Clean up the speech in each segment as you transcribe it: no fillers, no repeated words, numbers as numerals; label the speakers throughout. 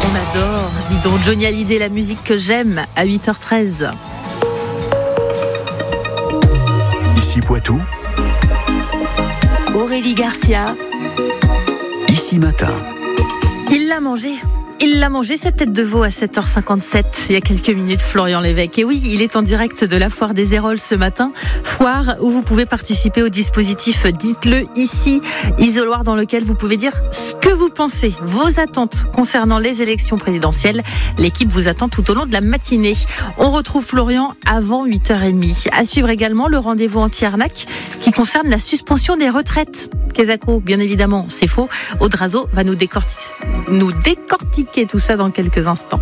Speaker 1: On adore, dis donc, Johnny Hallyday, la musique que j'aime, à 8h13.
Speaker 2: Ici Poitou,
Speaker 3: Aurélie Garcia,
Speaker 2: Ici Matin.
Speaker 1: Il l'a mangé, cette tête de veau à 7h57, il y a quelques minutes, Florian Lévesque. Et oui, il est en direct de la foire des Héroles ce matin. Foire où vous pouvez participer au dispositif Dites-le ici, isoloir dans lequel vous pouvez dire ce que vous pensez, vos attentes concernant les élections présidentielles. L'équipe vous attend tout au long de la matinée. On retrouve Florian avant 8h30. À suivre également le rendez-vous anti-arnaque qui concerne la suspension des retraites. Kesako, bien évidemment, c'est faux. Audrazo va nous décortiquer tout ça dans quelques instants.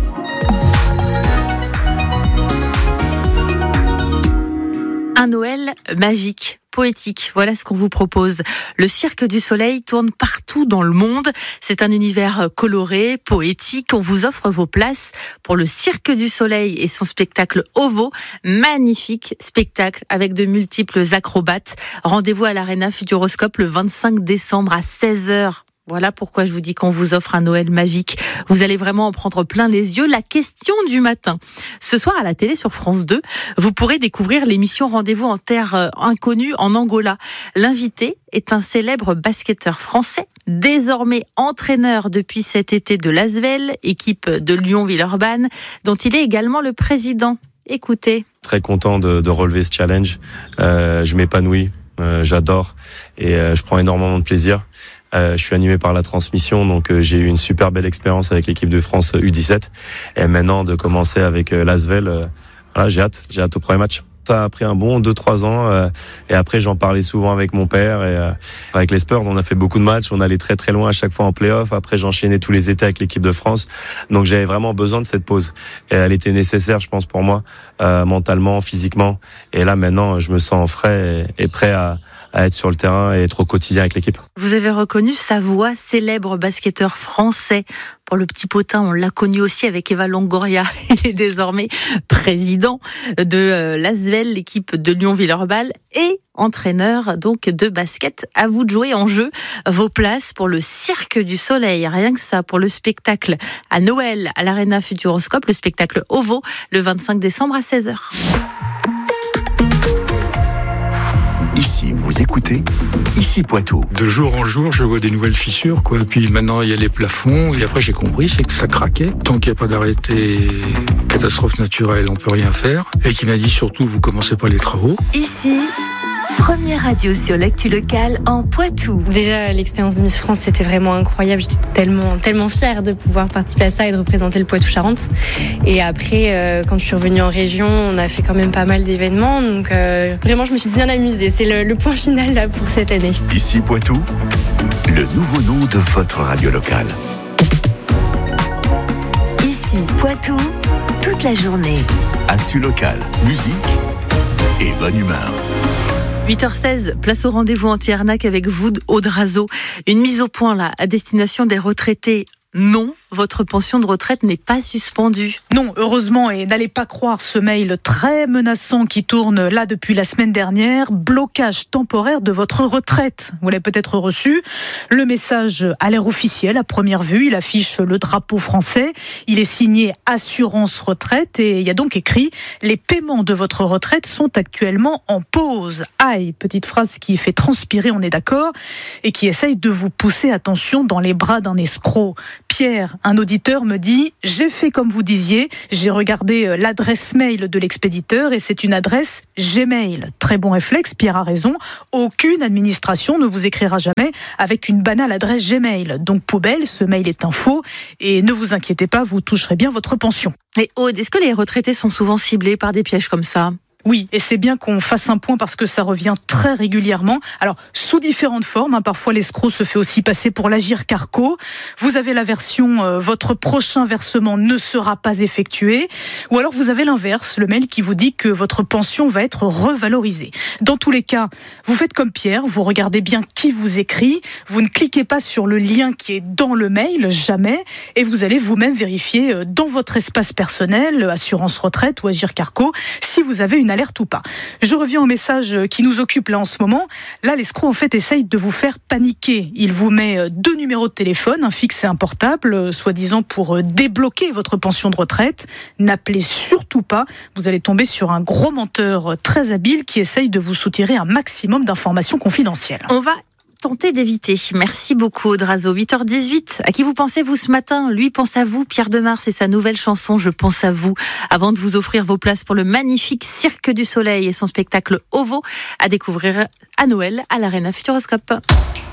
Speaker 1: Un Noël magique, poétique, voilà ce qu'on vous propose. Le Cirque du Soleil tourne partout dans le monde. C'est un univers coloré, poétique. On vous offre vos places pour le Cirque du Soleil et son spectacle OVO. Magnifique spectacle avec de multiples acrobates. Rendez-vous à l'Arena Futuroscope le 25 décembre à 16h. Voilà pourquoi je vous dis qu'on vous offre un Noël magique. Vous allez vraiment en prendre plein les yeux. La question du matin. Ce soir à la télé sur France 2, vous pourrez découvrir l'émission Rendez-vous en terre inconnue en Angola. L'invité est un célèbre basketteur français, désormais entraîneur depuis cet été de l'Asvel, équipe de Lyon-Villeurbanne, dont il est également le président. Écoutez.
Speaker 4: Très content de relever ce challenge. Je m'épanouis, j'adore et je prends énormément de plaisir. Je suis animé par la transmission, donc j'ai eu une super belle expérience avec l'équipe de France U17. Et maintenant, de commencer avec l'Asvel, voilà, j'ai hâte au premier match. Ça a pris un bon 2-3 ans et après j'en parlais souvent avec mon père et avec les Spurs on a fait beaucoup de matchs, on allait très très loin à chaque fois en play-off. Après j'enchaînais tous les étés avec l'équipe de France, donc j'avais vraiment besoin de cette pause et elle était nécessaire je pense pour moi, mentalement, physiquement, et là maintenant je me sens frais et prêt à être sur le terrain et être au quotidien avec l'équipe.
Speaker 1: Vous avez reconnu sa voix, célèbre basketteur français. Pour le petit potin, on l'a connu aussi avec Eva Longoria. Il est désormais président de l'Asvel, l'équipe de Lyon-Villeurbanne, et entraîneur donc de basket. À vous de jouer en jeu vos places pour le Cirque du Soleil. Rien que ça, pour le spectacle à Noël à l'Arena Futuroscope, le spectacle OVO, le 25 décembre à 16h.
Speaker 2: Ici, vous écoutez Ici Poitou.
Speaker 5: De jour en jour, je vois des nouvelles fissures, quoi. Et puis maintenant, il y a les plafonds. Et après, j'ai compris, c'est que ça craquait. Tant qu'il n'y a pas d'arrêté catastrophe naturelle, on peut rien faire. Et qui m'a dit surtout, vous commencez pas les travaux.
Speaker 3: ici, première radio sur l'actu locale en Poitou.
Speaker 6: Déjà, l'expérience de Miss France, c'était vraiment incroyable. J'étais tellement fière de pouvoir participer à ça et de représenter le Poitou-Charentes. Et après, quand je suis revenue en région, on a fait quand même pas mal d'événements. Donc vraiment, je me suis bien amusée. C'est le point final là, pour cette année.
Speaker 2: Ici Poitou, le nouveau nom de votre radio locale.
Speaker 3: Ici, Poitou, toute la journée.
Speaker 2: Actu locale, musique et bonne humeur.
Speaker 1: 8h16, place au rendez-vous anti-arnaque avec vous, Audrazo. Une mise au point là, à destination des retraités. Non, votre pension de retraite n'est pas suspendue.
Speaker 7: Non, heureusement, et n'allez pas croire ce mail très menaçant qui tourne là depuis la semaine dernière. Blocage temporaire de votre retraite. Vous l'avez peut-être reçu. Le message a l'air officiel à première vue. Il affiche le drapeau français. Il est signé Assurance Retraite et il y a donc écrit « Les paiements de votre retraite sont actuellement en pause ». Aïe, petite phrase qui fait transpirer, on est d'accord, et qui essaye de vous pousser, attention, dans les bras d'un escroc. Pierre, un auditeur, me dit « J'ai fait comme vous disiez, j'ai regardé l'adresse mail de l'expéditeur et c'est une adresse Gmail. » Très bon réflexe, Pierre a raison. Aucune administration ne vous écrira jamais avec une banale adresse Gmail. Donc poubelle, ce mail est un faux et ne vous inquiétez pas, vous toucherez bien votre pension.
Speaker 1: Et Aude, est-ce que les retraités sont souvent ciblés par des pièges comme ça ?
Speaker 7: Oui, et c'est bien qu'on fasse un point parce que ça revient très régulièrement. Alors, sous différentes formes, parfois l'escroc se fait aussi passer pour l'Agirc Arco. Vous avez la version votre prochain versement ne sera pas effectué, ou alors vous avez l'inverse, le mail qui vous dit que votre pension va être revalorisée. Dans tous les cas, vous faites comme Pierre, vous regardez bien qui vous écrit, vous ne cliquez pas sur le lien qui est dans le mail, jamais, et vous allez vous-même vérifier dans votre espace personnel, Assurance Retraite ou Agirc Arco, si vous avez une alerte ou pas. Je reviens au message qui nous occupe là en ce moment. Là, l'escroc en fait essaye de vous faire paniquer. Il vous met 2 numéros de téléphone, un fixe et un portable, soi-disant pour débloquer votre pension de retraite. N'appelez surtout pas. Vous allez tomber sur un gros menteur très habile qui essaye de vous soutirer un maximum d'informations confidentielles.
Speaker 1: On va tenter d'éviter. Merci beaucoup, Audrazo. 8h18. À qui vous pensez, vous, ce matin? Lui pense à vous. Pierre Demar, c'est sa nouvelle chanson, Je pense à vous. Avant de vous offrir vos places pour le magnifique Cirque du Soleil et son spectacle OVO à découvrir à Noël à l'Arena Futuroscope.